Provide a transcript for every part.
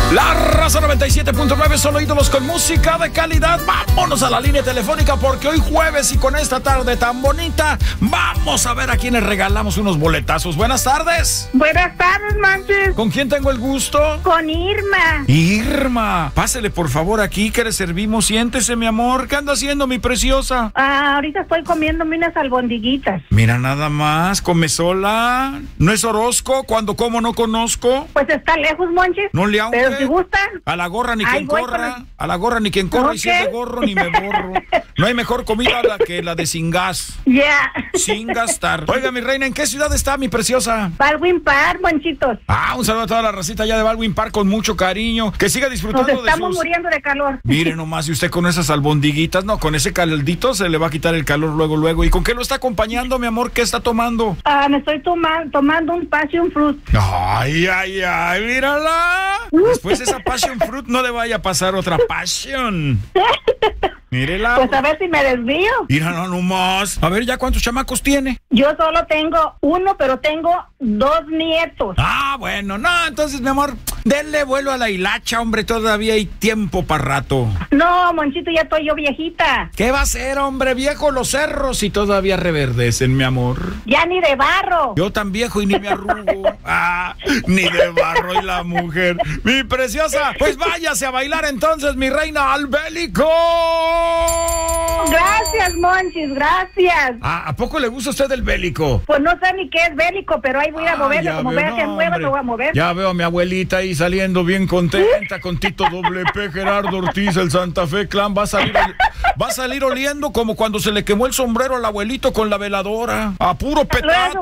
La Raza 97.9, solo ídolos con música de calidad. Vámonos a la línea telefónica porque hoy jueves y con esta tarde tan bonita, vamos a ver a quienes regalamos unos boletazos. Buenas tardes. Buenas tardes, Monchis. ¿Con quién tengo el gusto? Con Irma. Irma, pásele por favor aquí que le servimos. Siéntese, mi amor. ¿Qué anda haciendo, mi preciosa? Ahorita estoy comiéndome unas albondiguitas. Mira nada más, come sola. ¿No es Orozco? Cuando como no conozco. Pues está lejos, Monchis. No le hago. Pero si gusta. A la gorra ni quien corra. A la gorra ni quien corra. Okay. Y si es de gorro ni me borro. No hay mejor comida que la de sin gas. Ya. Sin gastar. Oiga, mi reina, ¿en qué ciudad está, mi preciosa? Baldwin Park, Monchitos. Un saludo a toda la racita allá de Baldwin Park con mucho cariño. Que siga disfrutando Nos estamos muriendo de calor. Mire nomás, y usted con esas albondiguitas, no, con ese caldito se le va a quitar el calor luego. ¿Y con qué lo está acompañando, mi amor? ¿Qué está tomando? Me estoy tomando un passion fruit. Ay, mírala. Después de esa passion fruit no le vaya a pasar otra passion. Mírela. Pues a ver si me desvío. Mírala nomás. A ver, ¿ya cuántos chamacos tiene? Yo solo tengo uno, pero tengo 2 nietos. Bueno, no, entonces, mi amor, denle vuelo a la hilacha, hombre, todavía hay tiempo para rato. No, Monchito, ya estoy yo viejita. ¿Qué va a ser, hombre, viejo los cerros y todavía reverdecen, mi amor? Ya ni de barro. Yo tan viejo y ni me arrugo. Ni de barro y la mujer. Mi preciosa, pues váyase a bailar entonces, mi reina, al bélico. Gracias, Monchis, gracias. ¿A poco le gusta a usted el bélico? Pues no sé ni qué es bélico, pero ahí voy a moverlo, como vea que mueva, lo voy a mover. Ya veo a mi abuelita ahí saliendo bien contenta con Tito WP, Gerardo Ortiz, el Santa Fe Clan. Va a salir oliendo como cuando se le quemó el sombrero al abuelito con la veladora. A puro petate.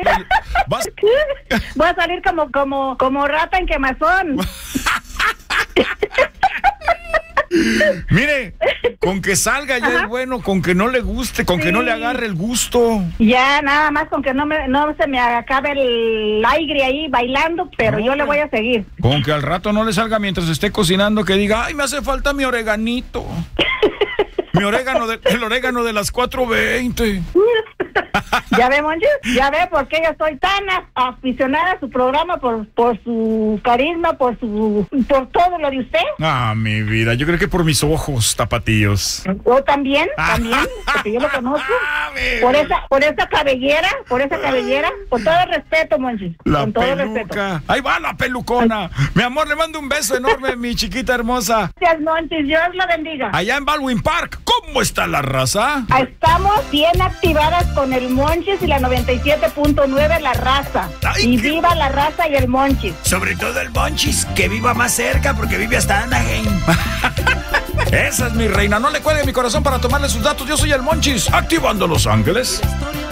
Voy a salir como rata en quemazón. Mire, con que salga ya es bueno, con que no le guste, con que no le agarre el gusto. Ya, nada más con que no se me acabe el aire ahí bailando, pero yo le voy a seguir. Con que al rato no le salga mientras esté cocinando que diga, ay, me hace falta mi oreganito. El orégano de las 4:20. Ya ve, Monchis, ya ve por qué yo estoy tan aficionada a su programa, por su carisma, por todo lo de usted. Mi vida, yo creo que por mis ojos tapatíos. Yo también, porque yo lo conozco. Por esa cabellera, con todo el respeto, Monchis. Con todo el respeto. Ahí va la pelucona. Mi amor, le mando un beso enorme, mi chiquita hermosa. Gracias, Monchis, Dios lo bendiga. Allá en Baldwin Park, ¿cómo está la raza? Estamos bien activadas con el Monchis y la 97.9, la raza. Ay, viva la raza y el Monchis. Sobre todo el Monchis, que viva más cerca porque vive hasta Anaheim. Esa es mi reina. No le cuelgue mi corazón para tomarle sus datos. Yo soy el Monchis, activando Los Ángeles.